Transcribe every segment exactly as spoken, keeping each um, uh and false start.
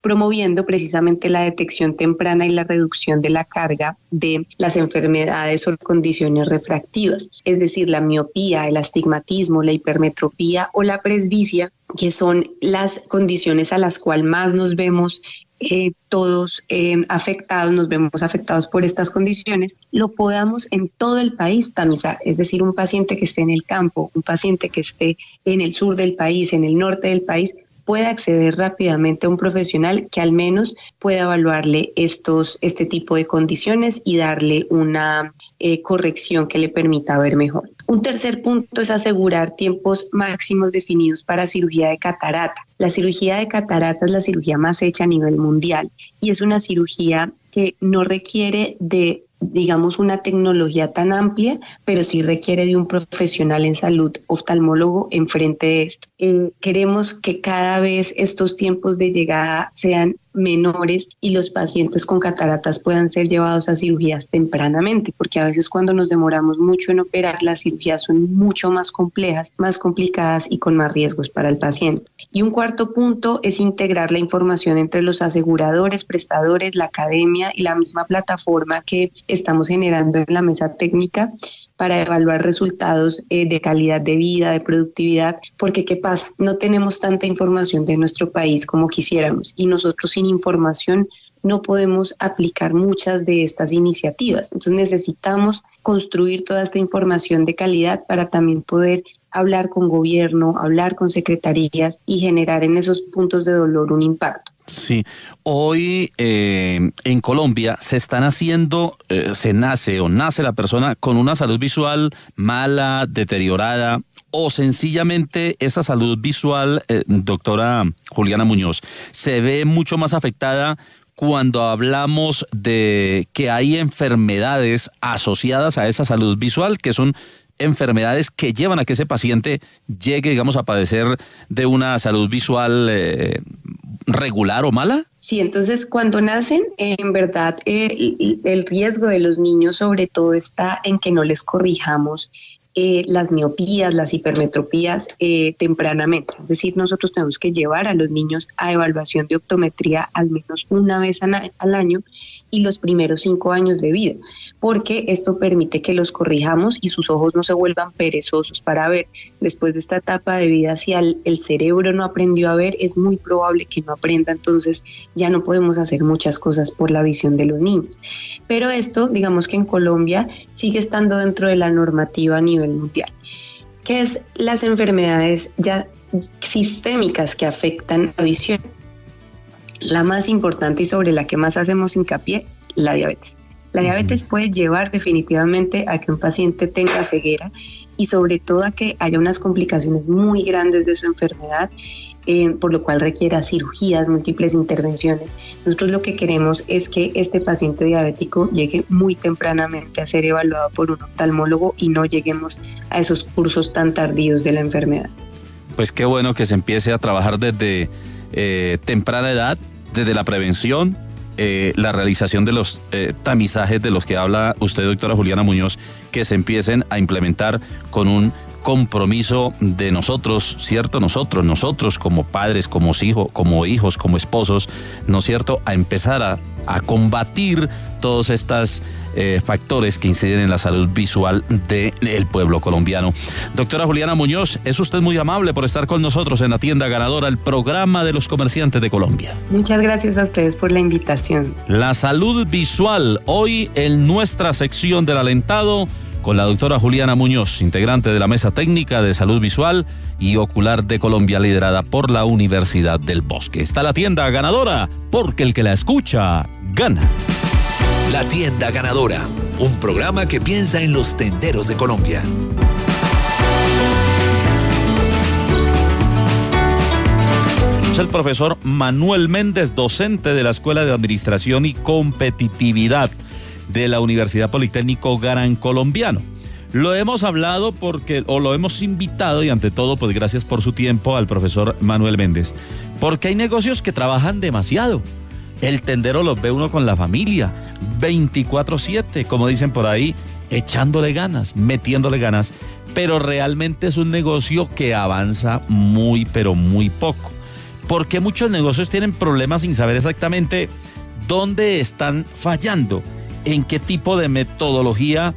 promoviendo precisamente la detección temprana y la reducción de la carga de las enfermedades o condiciones refractivas, es decir, la miopía, el astigmatismo, la hipermetropía o la presbicia, que son las condiciones a las cuales más nos vemos eh, todos eh, afectados, nos vemos afectados por estas condiciones, lo podamos en todo el país tamizar, es decir, un paciente que esté en el campo, un paciente que esté en el sur del país, en el norte del país, puede acceder rápidamente a un profesional que al menos pueda evaluarle estos, este tipo de condiciones y darle una eh, corrección que le permita ver mejor. Un tercer punto es asegurar tiempos máximos definidos para cirugía de catarata. La cirugía de catarata es la cirugía más hecha a nivel mundial y es una cirugía que no requiere de, digamos, una tecnología tan amplia, pero sí requiere de un profesional en salud, oftalmólogo, enfrente de esto. Eh, queremos que cada vez estos tiempos de llegada sean menores y los pacientes con cataratas puedan ser llevados a cirugías tempranamente, porque a veces cuando nos demoramos mucho en operar, las cirugías son mucho más complejas, más complicadas y con más riesgos para el paciente. Y un cuarto punto es integrar la información entre los aseguradores, prestadores, la academia y la misma plataforma que estamos generando en la mesa técnica para evaluar resultados eh, de calidad de vida, de productividad, porque ¿qué pasa? No tenemos tanta información de nuestro país como quisiéramos y nosotros sin información no podemos aplicar muchas de estas iniciativas. Entonces necesitamos construir toda esta información de calidad para también poder hablar con gobierno, hablar con secretarías y generar en esos puntos de dolor un impacto. Sí, hoy eh, en Colombia se están haciendo, eh, se nace o nace la persona con una salud visual mala, deteriorada, o sencillamente esa salud visual, eh, doctora Juliana Muñoz, se ve mucho más afectada cuando hablamos de que hay enfermedades asociadas a esa salud visual, que son enfermedades que llevan a que ese paciente llegue, digamos, a padecer de una salud visual eh, regular o mala? Sí, entonces cuando nacen, en verdad, eh, el riesgo de los niños sobre todo está en que no les corrijamos Eh, las miopías, las hipermetropías eh, tempranamente. Es decir, nosotros tenemos que llevar a los niños a evaluación de optometría al menos una vez al, al año y los primeros cinco años de vida, porque esto permite que los corrijamos y sus ojos no se vuelvan perezosos para ver. Después de esta etapa de vida, si el, el cerebro no aprendió a ver, es muy probable que no aprenda, entonces ya no podemos hacer muchas cosas por la visión de los niños. Pero esto, digamos que en Colombia sigue estando dentro de la normativa a nivel mundial, que es las enfermedades ya sistémicas que afectan la visión. La más importante y sobre la que más hacemos hincapié, la diabetes. La diabetes puede llevar definitivamente a que un paciente tenga ceguera y sobre todo a que haya unas complicaciones muy grandes de su enfermedad, eh, por lo cual requiera cirugías, múltiples intervenciones. Nosotros lo que queremos es que este paciente diabético llegue muy tempranamente a ser evaluado por un oftalmólogo y no lleguemos a esos cursos tan tardíos de la enfermedad. Pues qué bueno que se empiece a trabajar desde eh, temprana edad, desde la prevención, eh, la realización de los eh, tamizajes de los que habla usted, doctora Juliana Muñoz, que se empiecen a implementar con un compromiso de nosotros, ¿cierto? Nosotros, nosotros como padres, como hijos, como hijos, como esposos, ¿no es cierto? A empezar a, a combatir todos estos eh, factores que inciden en la salud visual del pueblo colombiano. Doctora Juliana Muñoz, es usted muy amable por estar con nosotros en La Tienda Ganadora, el programa de los comerciantes de Colombia. Muchas gracias a ustedes por la invitación. La salud visual, hoy en nuestra sección del Alentado, con la doctora Juliana Muñoz, integrante de la Mesa Técnica de Salud Visual y Ocular de Colombia, liderada por la Universidad del Bosque. Está La Tienda Ganadora, porque el que la escucha, gana. La Tienda Ganadora, un programa que piensa en los tenderos de Colombia. Es el profesor Manuel Méndez, docente de la Escuela de Administración y Competitividad de la Universidad Politécnico Gran Colombiano. Lo hemos hablado porque, o lo hemos invitado, y ante todo, pues gracias por su tiempo al profesor Manuel Méndez, porque hay negocios que trabajan demasiado. El tendero los ve uno con la familia, veinticuatro siete, como dicen por ahí, echándole ganas, metiéndole ganas, pero realmente es un negocio que avanza muy, pero muy poco. ¿por qué muchos negocios tienen problemas sin saber exactamente dónde están fallando? ¿En qué tipo de metodología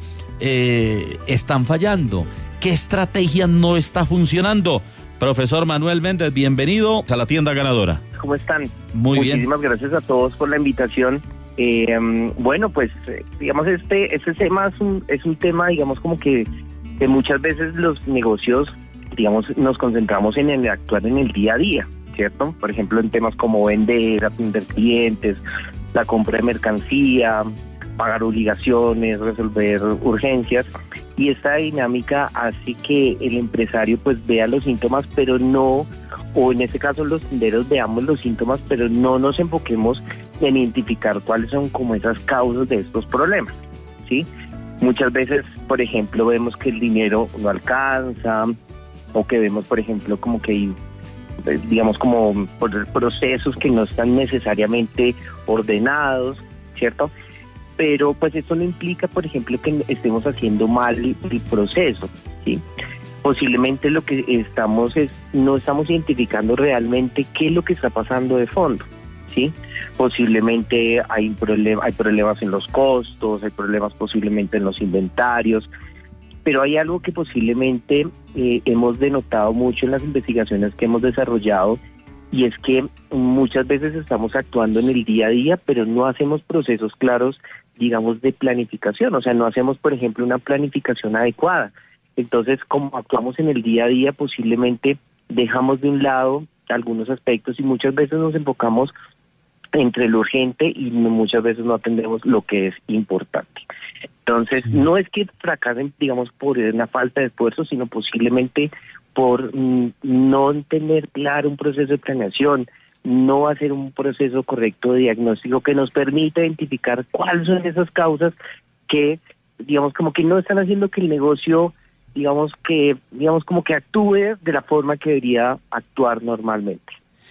eh, están fallando? ¿Qué estrategia no está funcionando? Profesor Manuel Méndez, bienvenido a La Tienda Ganadora. ¿Cómo están? Muy bien. Muchísimas gracias a todos por la invitación. Eh, bueno, pues, eh, digamos, este este tema es un, es un tema, digamos, como que, que muchas veces los negocios, digamos, nos concentramos en el actuar en el día a día, ¿cierto? Por ejemplo, en temas como vender, atender clientes, la compra de mercancía, pagar obligaciones, resolver urgencias. Y esta dinámica hace que el empresario pues vea los síntomas, pero no, o en este caso los tenderos veamos los síntomas, pero no nos enfoquemos en identificar cuáles son como esas causas de estos problemas, ¿sí? Muchas veces, por ejemplo, vemos que el dinero no alcanza, o que vemos, por ejemplo, como que hay, digamos, como procesos que no están necesariamente ordenados, ¿cierto? Pero pues esto no implica, por ejemplo, que estemos haciendo mal el, el proceso, ¿sí? Posiblemente lo que estamos es, no estamos identificando realmente qué es lo que está pasando de fondo, ¿sí? Posiblemente hay, problem- hay problemas en los costos, hay problemas posiblemente en los inventarios, pero hay algo que posiblemente eh, hemos denotado mucho en las investigaciones que hemos desarrollado, y es que muchas veces estamos actuando en el día a día, pero no hacemos procesos claros, digamos, de planificación. O sea, no hacemos, por ejemplo, una planificación adecuada. Entonces, como actuamos en el día a día, posiblemente dejamos de un lado algunos aspectos y muchas veces nos enfocamos entre lo urgente y muchas veces no atendemos lo que es importante. Entonces, sí. No es que fracasen, digamos, por una falta de esfuerzo, sino posiblemente por mm, no tener claro un proceso de planeación, no hacer un proceso correcto de diagnóstico que nos permita identificar cuáles son esas causas que, digamos, como que no están haciendo que el negocio, digamos, que, digamos, como que actúe de la forma que debería actuar normalmente.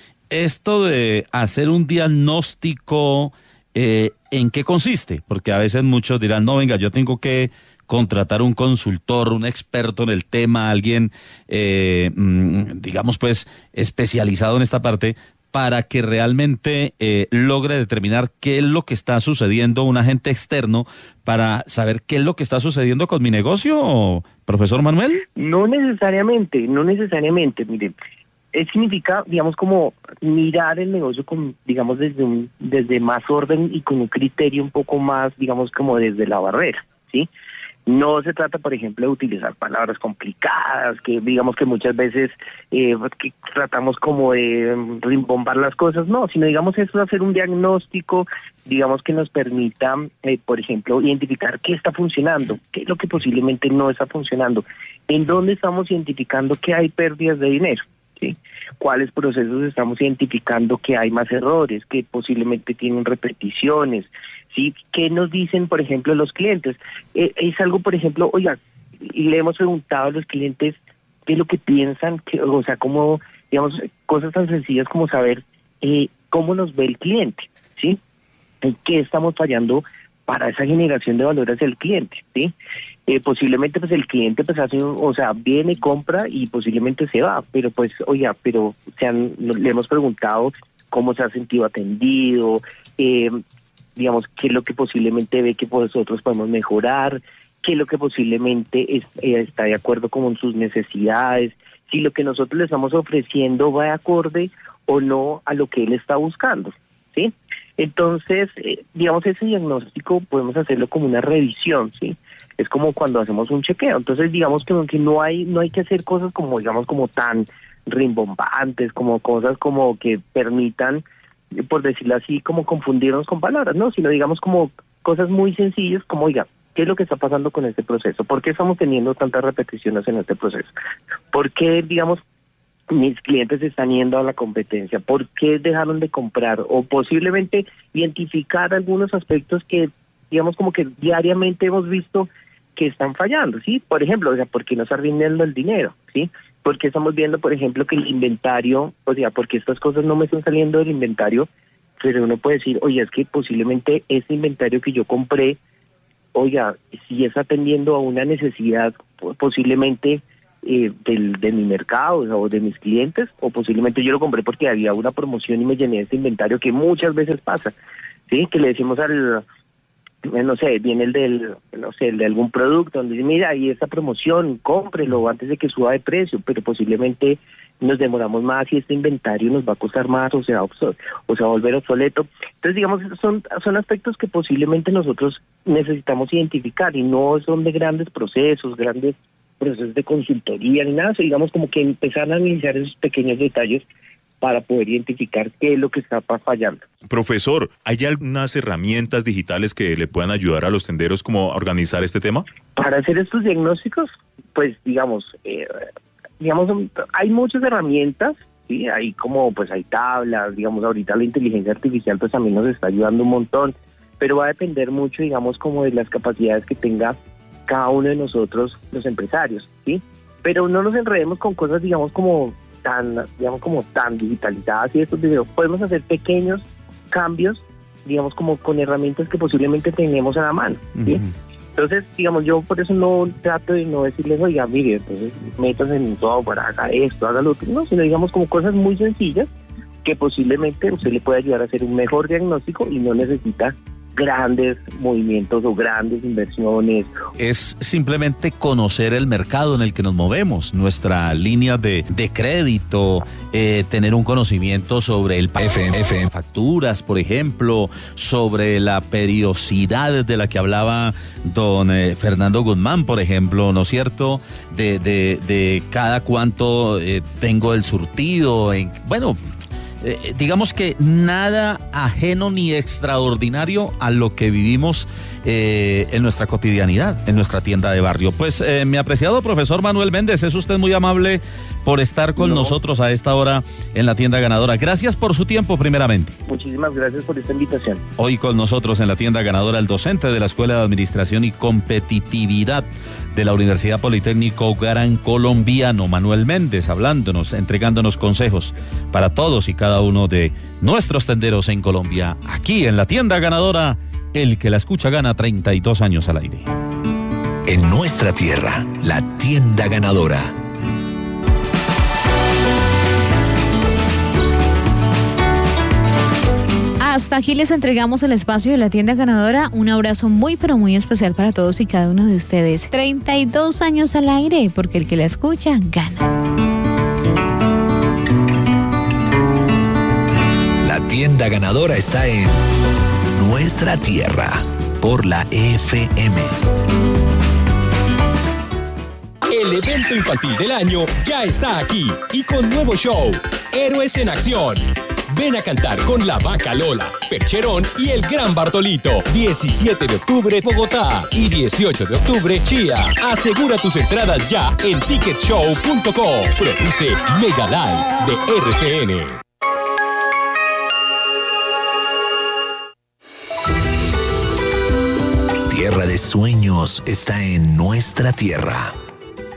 Esto de hacer un diagnóstico, eh, ¿en qué consiste? Porque a veces muchos dirán, no, venga, yo tengo que contratar un consultor, un experto en el tema, alguien, eh, digamos, pues, especializado en esta parte, para que realmente eh, logre determinar qué es lo que está sucediendo, un agente externo, para saber qué es lo que está sucediendo con mi negocio, profesor Manuel? No necesariamente, no necesariamente, miren. Significa, digamos, como mirar el negocio con, digamos, desde un, desde más orden y con un criterio un poco más, digamos, como desde la barrera, ¿sí? No se trata, por ejemplo, de utilizar palabras complicadas, que digamos que muchas veces eh, que tratamos como de rimbombar las cosas, no, sino digamos eso es hacer un diagnóstico, digamos que nos permita, eh, por ejemplo, identificar qué está funcionando, qué es lo que posiblemente no está funcionando, en dónde estamos identificando que hay pérdidas de dinero, ¿sí? Cuáles procesos estamos identificando que hay más errores, que posiblemente tienen repeticiones, ¿sí? ¿Qué nos dicen, por ejemplo, los clientes? Eh, es algo, por ejemplo, oiga, le hemos preguntado a los clientes qué es lo que piensan, que, o sea, cómo, digamos, cosas tan sencillas como saber eh, cómo nos ve el cliente, ¿sí? ¿Qué estamos fallando para esa generación de valor hacia el cliente, ¿sí? Eh, posiblemente pues el cliente pues hace, o sea, viene, compra y posiblemente se va, pero pues, oiga, pero se han, le hemos preguntado cómo se ha sentido atendido, eh, digamos, qué es lo que posiblemente ve que nosotros podemos mejorar, qué es lo que posiblemente es, eh, está de acuerdo con sus necesidades, si lo que nosotros le estamos ofreciendo va de acorde o no a lo que él está buscando, ¿sí? Entonces, eh, digamos, ese diagnóstico podemos hacerlo como una revisión, ¿sí? Es como cuando hacemos un chequeo. Entonces, digamos que, que no hay no hay que hacer cosas como, digamos, como tan rimbombantes, como cosas como que permitan, por decirlo así, como confundirnos con palabras, ¿no? Sino, digamos, como cosas muy sencillas, como, oiga, ¿qué es lo que está pasando con este proceso? ¿Por qué estamos teniendo tantas repeticiones en este proceso? ¿Por qué, digamos, mis clientes están yendo a la competencia? ¿Por qué dejaron de comprar? O posiblemente identificar algunos aspectos que, digamos, como que diariamente hemos visto que están fallando, ¿sí? Por ejemplo, o sea, ¿por qué no está rindiendo el dinero? ¿Sí? Porque estamos viendo, por ejemplo, que el inventario, o sea, porque estas cosas no me están saliendo del inventario, pero uno puede decir, oye, es que posiblemente este inventario que yo compré, oiga, si está atendiendo a una necesidad, posiblemente eh, del, de mi mercado o de mis clientes, o posiblemente yo lo compré porque había una promoción y me llené de este inventario, que muchas veces pasa, ¿sí? Que le decimos al, no sé, viene el del, no sé, el de algún producto, donde dice, mira, ahí esta promoción, cómprelo antes de que suba de precio, pero posiblemente nos demoramos más y este inventario nos va a costar más, o sea, o se va a volver obsoleto. Entonces, digamos, son, son aspectos que posiblemente nosotros necesitamos identificar, y no son de grandes procesos, grandes procesos de consultoría ni nada, digamos como que empezar a analizar esos pequeños detalles para poder identificar qué es lo que está fallando. Profesor, ¿hay algunas herramientas digitales que le puedan ayudar a los tenderos como a organizar este tema? Para hacer estos diagnósticos, pues digamos, eh, digamos, hay muchas herramientas, sí, hay como, pues hay tablas, digamos, ahorita la inteligencia artificial pues también nos está ayudando un montón, pero va a depender mucho, digamos, como de las capacidades que tenga cada uno de nosotros, los empresarios, ¿sí? Pero no nos enredemos con cosas, digamos, como tan, digamos, como tan digitalizadas y esto, pero podemos hacer pequeños cambios, digamos, como con herramientas que posiblemente tenemos a la mano, ¿sí? Uh-huh. Entonces, digamos, yo por eso no trato de no decirles, oiga, mire, entonces métanse en todo para haga esto, haga lo otro, no, sino digamos como cosas muy sencillas que posiblemente usted le puede ayudar a hacer un mejor diagnóstico y no necesita grandes movimientos o grandes inversiones. Es simplemente conocer el mercado en el que nos movemos, nuestra línea de, de crédito, eh, tener un conocimiento sobre el F M, F M. facturas, por ejemplo, sobre la periodicidad de la que hablaba don eh, Fernando Guzmán, por ejemplo, ¿no es cierto? De, de, de cada cuánto eh, tengo el surtido, en, bueno... Eh, digamos que nada ajeno ni extraordinario a lo que vivimos eh, en nuestra cotidianidad, en nuestra tienda de barrio. Pues eh, mi apreciado profesor Manuel Méndez, es usted muy amable por estar con no. nosotros a esta hora en la tienda ganadora. Gracias por su tiempo primeramente. Muchísimas gracias por esta invitación. Hoy con nosotros en la tienda ganadora el docente de la Escuela de Administración y Competitividad de la Universidad Politécnico Gran Colombiano, Manuel Méndez, hablándonos, entregándonos consejos para todos y cada uno de nuestros tenderos en Colombia. Aquí en la tienda ganadora, el que la escucha gana treinta y dos años al aire. En nuestra tierra, la tienda ganadora. Hasta aquí les entregamos el espacio de la tienda ganadora. Un abrazo muy pero muy especial para todos y cada uno de ustedes. treinta y dos años al aire, porque el que la escucha gana. La tienda ganadora está en nuestra tierra por la F M. El evento infantil del año ya está aquí y con nuevo show, Héroes en Acción. Ven a cantar con La Vaca Lola, Percherón y el Gran Bartolito. diecisiete de octubre, Bogotá. Y dieciocho de octubre, Chía. Asegura tus entradas ya en ticket show punto com. Produce Mega Live de R C N. Tierra de sueños está en nuestra tierra.